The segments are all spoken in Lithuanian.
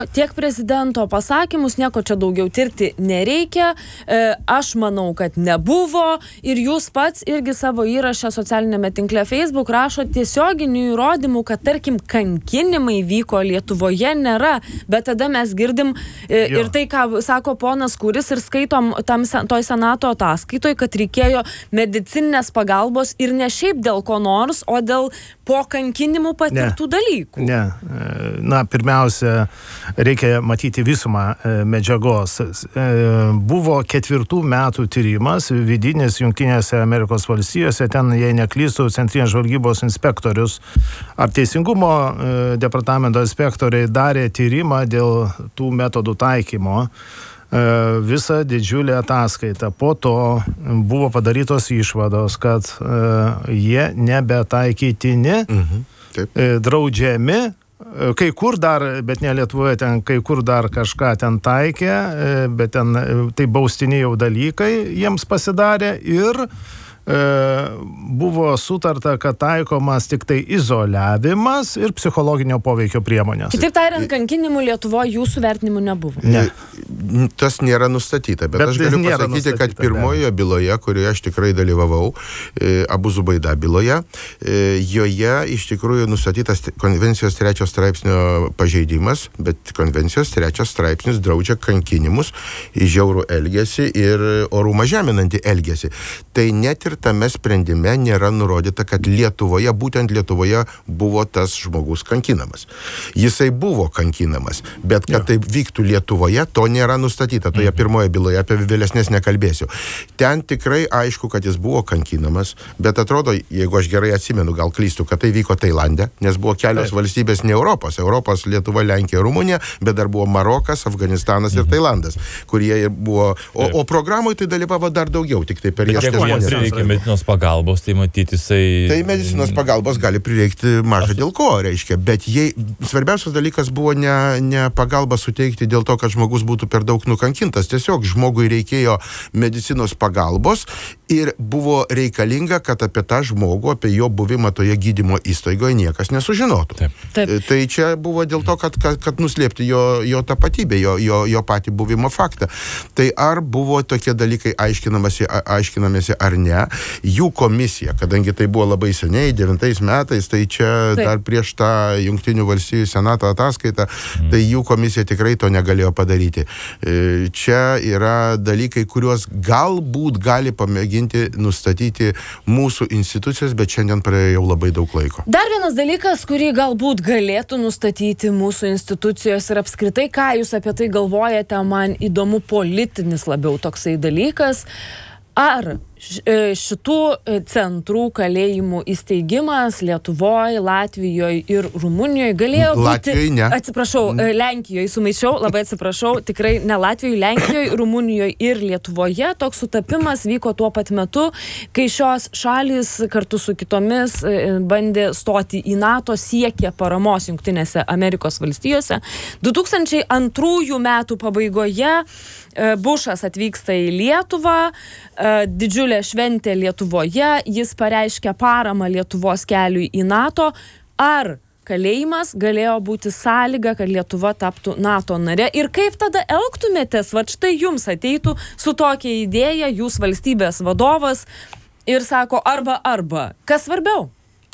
tiek prezidento pasakymus, nieko čia daugiau tirti nereikia, aš manau, kad nebuvo ir jūs pats irgi savo įrašę socialinėme tinkle Facebook rašo tiesioginių įrodymų, kad tarkim kankinimai vyko Lietuvoje nėra, bet tada mes girdim ir tai, ką sako ponas Kuris ir skaitom toj Senato ataskaitoj, kad reikėjo medicininės pagalbos ir ne šiaip dėl ko nors, o dėl po kankinimų patirtų dalykų. Ne, na, pirmiausia, reikia matyti visumą medžiagos. Buvo 4 metų tyrimas, vidinis Jungtinėse Amerikos valstijose, ten, jei neklystų, Centrinės žvalgybos inspektorius ar Teisingumo departamento inspektoriai darė tyrimą dėl tų metodų taikymo. Visą didžiulę ataskaitą. Po to buvo padarytos išvados, kad jie nebetaikytini, draudžiami, kai kur dar, bet ne Lietuvoje, ten kai kur dar kažką ten taikė, bet ten tai baustiniai jau dalykai jiems pasidarė ir buvo sutarta, kad taikomas tik tai izoliavimas ir psichologinio poveikio priemonės. Kitaip tariant, kankinimų Lietuvoje jūsų vertinimų nebuvo. Ne. Tas nėra nustatyta, bet aš galiu pasakyti, kad pirmojoje byloje, kurioje aš tikrai dalyvavau, Abu Zubaida byloje, joje iš tikrųjų nustatytas konvencijos 3 straipsnio pažeidimas, bet konvencijos 3 straipsnis draudžia kankinimus, žiaurų elgesį ir orumą žeminantį elgesį. Tai net ir tame sprendime nėra nurodyta, kad Lietuvoje, būtent Lietuvoje buvo tas žmogus kankinamas. Jisai buvo kankinamas, bet kad tai vyktų Lietuvoje, to nėra nustatyta. Toje pirmoje byloje, apie vėlesnės nekalbėsiu. Ten tikrai aišku, kad jis buvo kankinamas, bet atrodo, jeigu aš gerai atsimenu, gal klystu, kad tai vyko Tailande, nes buvo kelios valstybės ne Europos, Lietuva, Lenkija, Rumunija, bet dar buvo Marokas, Afganistanas ir Tailandas, kurie buvo, o programoje tai dalyvavo dar daugiau, tik tai per jas žmonės. Reikia medicinos pagalbos, tai matyti jisai... Tai medicinos pagalbos gali prireikti maža dėl ko, reiškia, bet svarbiausias dalykas buvo ne pagalbą suteikti dėl to, kad žmogus būtų per daug nukankintas. Tiesiog žmogui reikėjo medicinos pagalbos ir buvo reikalinga, kad apie tą žmogų, apie jo buvimą toje gydymo įstaigoje niekas nesužinotų. Taip. Tai čia buvo dėl to, kad nuslėpti jo tapatybę, jo patį buvimo faktą. Tai ar buvo tokie dalykai aiškinamasi ar ne, jų komisija, kadangi tai buvo labai seniai, 9 metais, tai čia dar prieš tą Jungtinių valstijų Senato ataskaitą, tai jų komisija tikrai to negalėjo padaryti. Čia yra dalykai, kuriuos galbūt gali pamėginti nustatyti mūsų institucijos, bet šiandien praėjo jau labai daug laiko. Dar vienas dalykas, kurį galbūt galėtų nustatyti mūsų institucijos ir apskritai, ką jūs apie tai galvojate, man įdomu politinis labiau toksai dalykas. Ar šitų centrų kalėjimų įsteigimas Lietuvoje, Latvijoje ir Rumunijoje galėjo būti... Latvijoje ne. Atsiprašau, Lenkijoje sumaišiau, labai atsiprašau, tikrai ne Latvijoje, Lenkijoje, Rumunijoje ir Lietuvoje. Toks sutapimas vyko tuo pat metu, kai šios šalys kartu su kitomis bandė stoti į NATO, siekė paramos Jungtinėse Amerikos valstijose. 2002 metų pabaigoje Bušas atvyksta į Lietuvą, didžiulė šventė Lietuvoje, jis pareiškia paramą Lietuvos keliui į NATO. Ar kalėjimas galėjo būti sąlyga, kad Lietuva taptų NATO nare? Ir kaip tada elgtumėtės, vat štai jums ateitų su tokia idėja, jūs valstybės vadovas ir sako arba. Kas svarbiau?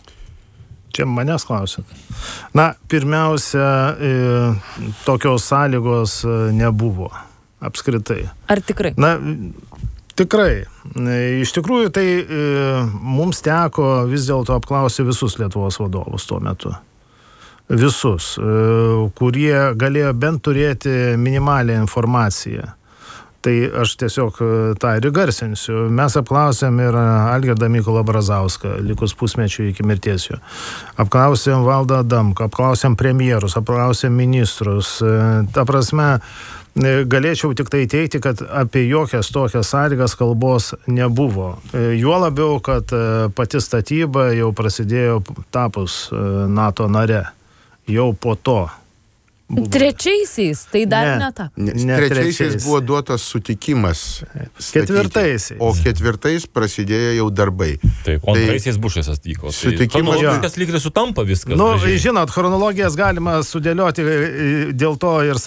Čia manęs klausit. Na, pirmiausia, tokios sąlygos nebuvo apskritai. Ar tikrai? Na, tikrai. Iš tikrųjų, tai mums teko vis dėlto apklausyti visus Lietuvos vadovus tuo metu. Visus, kurie galėjo bent turėti minimalią informaciją. Tai aš tiesiog tą ir įgarsinsiu. Mes apklausėm ir Algirdą Mykolą Brazauską, likus pusmečiui iki mirties jo. Apklausėm Valdą Adamkų, apklausėm premjerus, apklausėm ministrus. Ta prasme, galėčiau tik tai teikti, kad apie jokias tokias sąlygas kalbos nebuvo. Juo labiau, kad pati statyba jau prasidėjo tapus NATO nare. Jau po to. Trečiaisiais, tai dar ne ta. Trečiaisiais buvo duotas sutikimas. Ketvirtaisiais. O ketvirtais prasidėjo jau darbai. Taip, o antraisiais Bušas atvyko. Sutikimas. Viskas lyg ir sutampa viskas. Nu, žinot, chronologijas galima sudėlioti, dėl to ir